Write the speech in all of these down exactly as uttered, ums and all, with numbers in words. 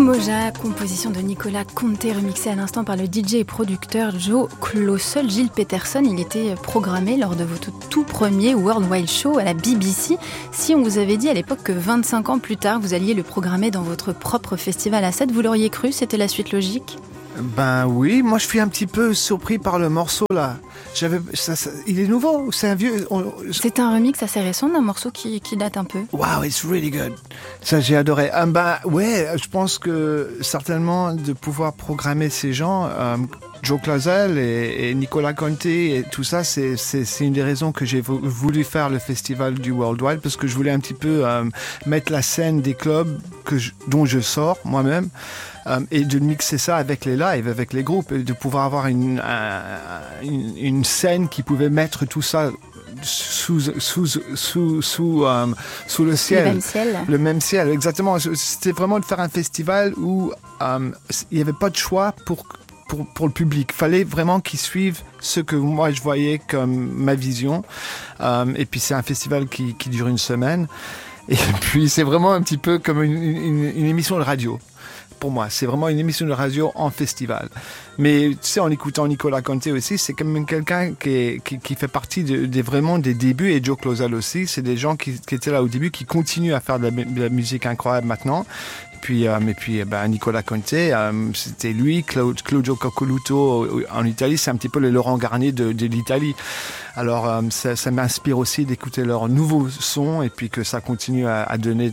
Umoja, composition de Nicolas Conte, remixée à l'instant par le D J et producteur Joe Clos. Seul Gilles Peterson, il était programmé lors de votre tout premier World Wide Show à la B B C. Si on vous avait dit à l'époque que vingt-cinq ans plus tard, vous alliez le programmer dans votre propre festival à sept, vous l'auriez cru? C'était la suite logique? Ben oui, moi je suis un petit peu surpris par le morceau là. J'avais, ça, ça, il est nouveau, c'est un vieux. On... C'est un remix assez récent d'un morceau qui, qui date un peu. Wow, it's really good. Ça j'ai adoré. Ah, ben ouais, je pense que certainement de pouvoir programmer ces gens, euh, Joe Clazel et, et Nicolas Conte et tout ça, c'est, c'est, c'est une des raisons que j'ai voulu faire le festival du Worldwide, parce que je voulais un petit peu euh, mettre la scène des clubs que je, dont je sors moi-même. Um, et de mixer ça avec les lives, avec les groupes, et de pouvoir avoir une, euh, une, une scène qui pouvait mettre tout ça sous, sous, sous, sous, um, sous le ciel. Le même ciel. Le même ciel, exactement. C'était vraiment de faire un festival où um, il n'y avait pas de choix pour, pour, pour le public. Il fallait vraiment qu'ils suivent ce que moi je voyais comme ma vision. Um, et puis c'est un festival qui, qui dure une semaine. Et puis c'est vraiment un petit peu comme une, une, une émission de radio. Pour moi, c'est vraiment une émission de radio en festival. Mais tu sais, en écoutant Nicolas Conte aussi, c'est quand même quelqu'un qui, est, qui, qui fait partie de, de vraiment des débuts, et Joe Clazel aussi. C'est des gens qui, qui étaient là au début, qui continuent à faire de la, de la musique incroyable maintenant. Et puis, euh, et puis ben, Nicolas Conte, euh, c'était lui, Claude, Claudio Coccoluto en Italie, c'est un petit peu le Laurent Garnier de, de l'Italie. Alors, euh, ça, ça m'inspire aussi d'écouter leurs nouveaux sons, et puis que ça continue à, à donner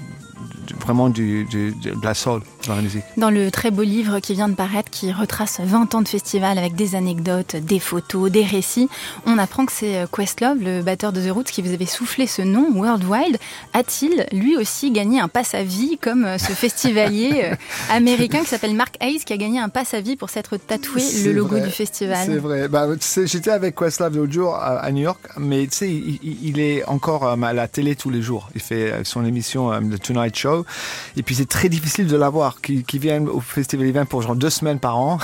vraiment du, du, de la soul dans la musique. Dans le très beau livre qui vient de paraître, qui retrace vingt ans de festival avec des anecdotes, des photos, des récits, on apprend que c'est Questlove, le batteur de The Roots, qui vous avait soufflé ce nom, Worldwide. A-t-il lui aussi gagné un pass à vie, comme ce festivalier américain qui s'appelle Mark Hayes, qui a gagné un pass à vie pour s'être tatoué c'est le logo vrai, du festival? C'est vrai. Bah, tu sais, j'étais avec Questlove l'autre jour à, à New York, mais tu sais, il, il, il est encore euh, à la télé tous les jours. Il fait son émission euh, The Tonight Show. Et puis c'est très difficile de l'avoir, qui, qui vient au festival, il vient pour genre deux semaines par an.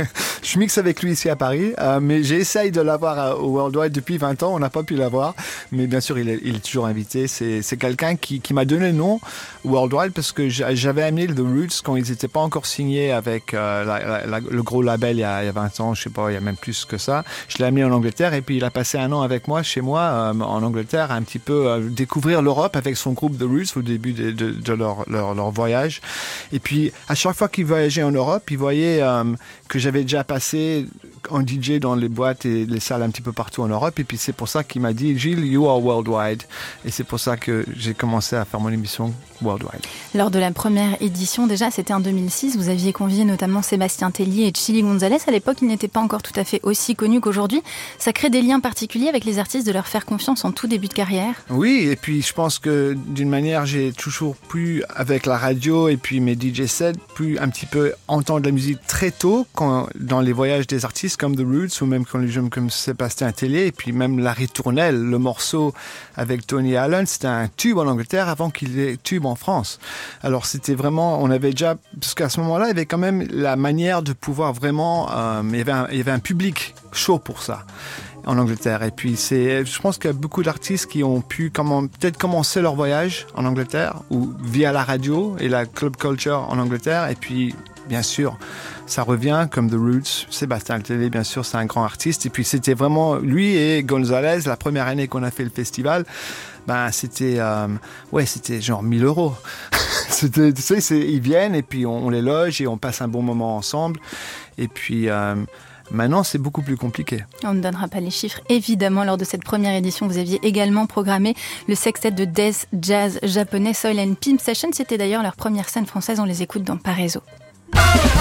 Je mixe avec lui ici à Paris, euh, mais j'essaye de l'avoir euh, au Worldwide depuis vingt ans, on n'a pas pu l'avoir, mais bien sûr il est, il est toujours invité. C'est, c'est quelqu'un qui, qui m'a donné le nom Worldwide parce que j'avais amené The Roots quand ils n'étaient pas encore signés avec euh, la, la, le gros label il y, a, il y a vingt ans, je sais pas, il y a même plus que ça. Je l'ai amené en Angleterre et puis il a passé un an avec moi, chez moi, euh, en Angleterre, à un petit peu euh, découvrir l'Europe avec son groupe The Roots au début de, de, de leur, leur leur voyage. Et puis, à chaque fois qu'il voyageait en Europe, il voyait euh, que j'avais déjà passé en D J dans les boîtes et les salles un petit peu partout en Europe. Et puis, c'est pour ça qu'il m'a dit, Gilles, you are worldwide. Et c'est pour ça que j'ai commencé à faire mon émission Worldwide. Lors de la première édition, déjà, c'était en deux mille six, vous aviez convié notamment Sébastien Tellier et Chili Gonzalez. À l'époque, ils n'étaient pas encore tout à fait aussi connus qu'aujourd'hui. Ça crée des liens particuliers avec les artistes, de leur faire confiance en tout début de carrière? Oui, et puis je pense que d'une manière, j'ai toujours pu, avec la radio et puis mes D J sets, pu un petit peu entendre la musique très tôt quand, dans les voyages des artistes comme The Roots ou même quand les jeunes comme Sébastien Tellier, et puis même La Ritournelle, le morceau avec Tony Allen, c'était un tube en Angleterre avant qu'il ait tube en France. Alors c'était vraiment, on avait déjà, parce qu'à ce moment-là, il y avait quand même la manière de pouvoir vraiment, euh, il y avait un, il y avait un public chaud pour ça en Angleterre. Et puis c'est, je pense qu'il y a beaucoup d'artistes qui ont pu comment, peut-être commencer leur voyage en Angleterre ou via la radio et la club culture en Angleterre. Et puis bien sûr, ça revient comme The Roots. Sébastien Tellier, bien sûr, c'est un grand artiste. Et puis c'était vraiment lui et Gonzalez, la première année qu'on a fait le festival. Ben c'était, euh, ouais, c'était genre mille euros. C'était, tu sais, c'est, ils viennent et puis on, on les loge et on passe un bon moment ensemble. Et puis euh, maintenant, c'est beaucoup plus compliqué. On ne donnera pas les chiffres. Évidemment, lors de cette première édition, vous aviez également programmé le sextet de death jazz japonais Soil and Pimp Session. C'était d'ailleurs leur première scène française. On les écoute dans Paraiso.